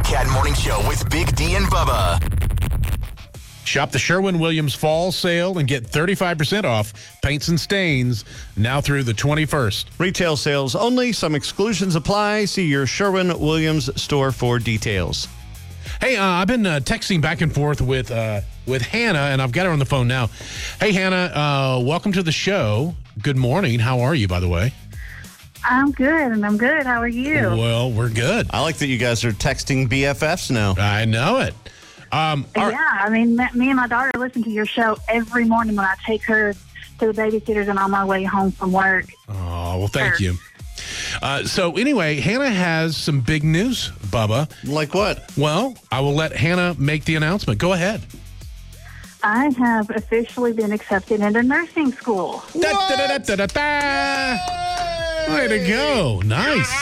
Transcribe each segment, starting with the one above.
Cat Morning Show with Big D and Bubba. Shop the Sherwin-Williams Fall Sale and get 35% off paints and stains now through the 21st. Retail sales only. Some exclusions apply. See your Sherwin-Williams store for details. Hey, I've been texting back and forth with Hannah, and I've got her on the phone now. Hey, Hannah, welcome to the show. Good morning. How are you, by the way? I'm good, and I'm good. How are you? Well, we're good. I like that you guys are texting BFFs now. I know it. Yeah, I mean, me and my daughter listen to your show every morning when I take her to the babysitters and on my way home from work. Oh, well, thank you. So anyway, Hannah has some big news, Bubba. Like what? Well, I will let Hannah make the announcement. Go ahead. I have officially been accepted into nursing school. Da-da-da-da-da-da. Way to go. Nice.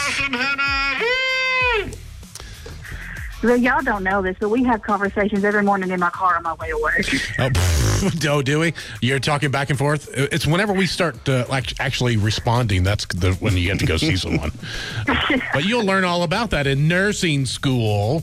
So y'all don't know this, but we have conversations every morning in my car on my way to work. Oh, do we? You're talking back and forth? It's whenever we start actually responding, that's when you have to go see someone. But you'll learn all about that in nursing school.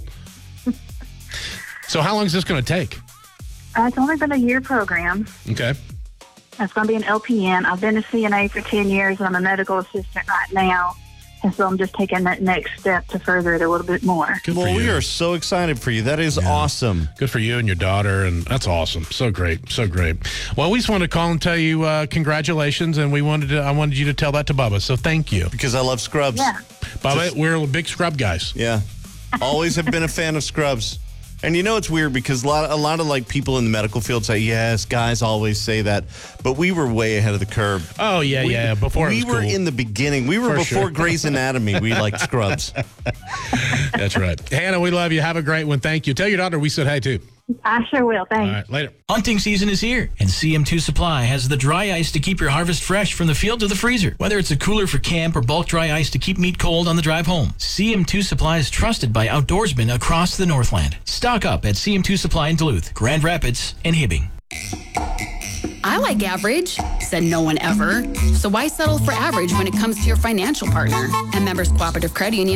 So how long is this going to take? It's only been a year program. Okay. It's going to be an LPN. I've been a CNA for 10 years, and I'm a medical assistant right now. And so I'm just taking that next step to further it a little bit more. Good for Well, we you. are so excited for you. That is awesome. Good for you and your daughter, and that's awesome. So great, so great. Well, we just wanted to call and tell you congratulations, and I wanted you to tell that to Bubba. So thank you, Because I love Scrubs. Yeah. Bubba. We're big Scrub guys. Yeah. Always have been a fan of Scrubs. And you know it's weird because a lot of like people in the medical field say, yes, guys always say that. But we were way ahead of the curve. Oh, yeah. Before we it was were cool. in the beginning. We were For before sure. Grey's Anatomy. We liked Scrubs. That's right. Hannah, we love you. Have a great one. Thank you. Tell your daughter we said hey, too. I sure will. Thanks. All right, later. Hunting season is here, and CM2 Supply has the dry ice to keep your harvest fresh from the field to the freezer. Whether it's a cooler for camp or bulk dry ice to keep meat cold on the drive home, CM2 Supply is trusted by outdoorsmen across the Northland. Stock up at CM2 Supply in Duluth, Grand Rapids, and Hibbing. I like average, said no one ever. So why settle for average when it comes to your financial partner? And Members Cooperative Credit Union